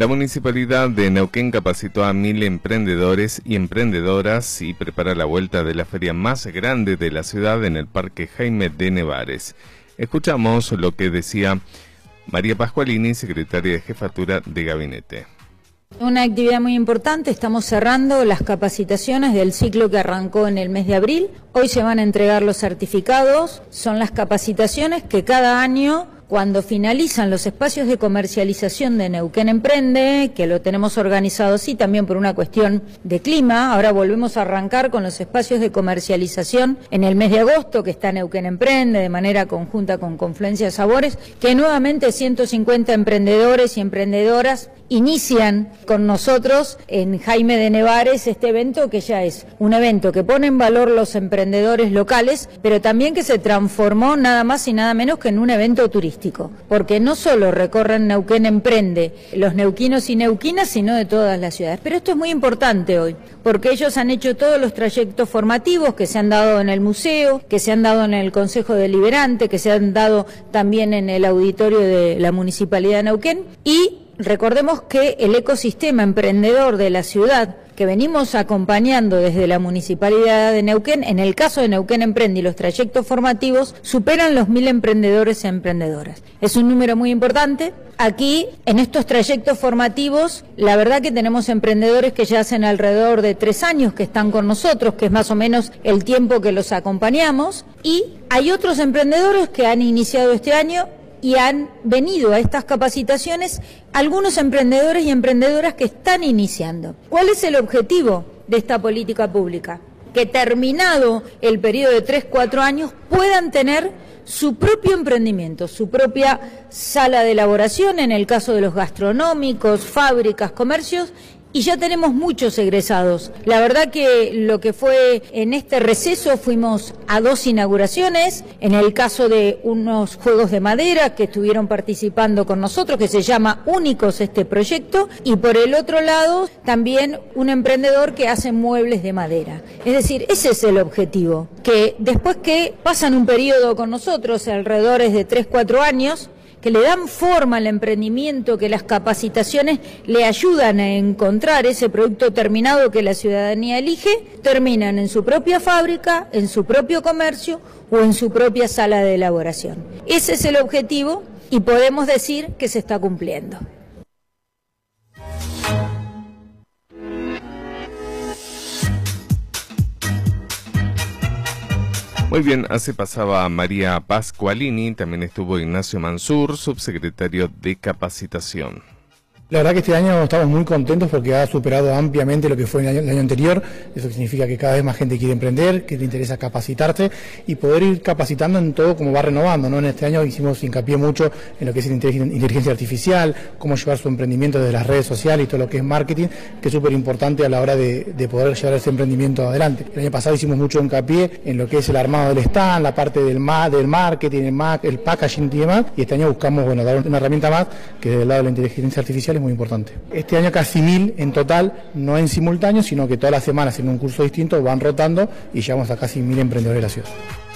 La Municipalidad de Neuquén capacitó a 1000 emprendedores y emprendedoras y prepara la vuelta de la feria más grande de la ciudad en el Parque Jaime de Nevares. Escuchamos lo que decía María Pascualini, secretaria de Jefatura de Gabinete. Una actividad muy importante, estamos cerrando las capacitaciones del ciclo que arrancó en el mes de abril. Hoy se van a entregar los certificados, son las capacitaciones que cada año, cuando finalizan los espacios de comercialización de Neuquén Emprende, que lo tenemos organizado así también por una cuestión de clima, ahora volvemos a arrancar con los espacios de comercialización en el mes de agosto, que está Neuquén Emprende, de manera conjunta con Confluencia de Sabores, que nuevamente 150 emprendedores y emprendedoras inician con nosotros en Jaime de Nevares este evento, que ya es un evento que pone en valor los emprendedores locales, pero también que se transformó nada más y nada menos que en un evento turístico, porque no solo recorren Neuquén Emprende los neuquinos y neuquinas, sino de todas las ciudades. Pero esto es muy importante hoy, porque ellos han hecho todos los trayectos formativos que se han dado en el museo, que se han dado en el Consejo Deliberante, que se han dado también en el auditorio de la Municipalidad de Neuquén, y recordemos que el ecosistema emprendedor de la ciudad, que venimos acompañando desde la Municipalidad de Neuquén, en el caso de Neuquén Emprende y los trayectos formativos, superan los 1000 emprendedores y emprendedoras. Es un número muy importante. Aquí, en estos trayectos formativos, la verdad que tenemos emprendedores que ya hacen alrededor de 3 años que están con nosotros, que es más o menos el tiempo que los acompañamos, y hay otros emprendedores que han iniciado este año y han venido a estas capacitaciones algunos emprendedores y emprendedoras que están iniciando. ¿Cuál es el objetivo de esta política pública? Que terminado el periodo de 3-4 años puedan tener su propio emprendimiento, su propia sala de elaboración, en el caso de los gastronómicos, fábricas, comercios. Y ya tenemos muchos egresados. La verdad que lo que fue en este receso fuimos a 2 inauguraciones, en el caso de unos juegos de madera que estuvieron participando con nosotros, que se llama Únicos este proyecto, y por el otro lado también un emprendedor que hace muebles de madera. Es decir, ese es el objetivo, que después que pasan un periodo con nosotros, alrededor de 3-4 años, que le dan forma al emprendimiento, que las capacitaciones le ayudan a encontrar ese producto terminado que la ciudadanía elige, terminan en su propia fábrica, en su propio comercio o en su propia sala de elaboración. Ese es el objetivo y podemos decir que se está cumpliendo. Muy bien, así pasaba María Pascualini, también estuvo Ignacio Mansur, subsecretario de Capacitación. La verdad que este año estamos muy contentos porque ha superado ampliamente lo que fue el año anterior. Eso significa que cada vez más gente quiere emprender, que le interesa capacitarse y poder ir capacitando en todo como va renovando, ¿no? En este año hicimos hincapié mucho en lo que es inteligencia artificial, cómo llevar su emprendimiento desde las redes sociales y todo lo que es marketing, que es súper importante a la hora de poder llevar ese emprendimiento adelante. El año pasado hicimos mucho hincapié en lo que es el armado del stand, la parte del marketing, el packaging y demás, y este año buscamos dar una herramienta más que del lado de la inteligencia artificial muy importante. Este año casi 1000 en total, no en simultáneo, sino que todas las semanas en un curso distinto van rotando y llegamos a casi 1000 emprendedores de la ciudad.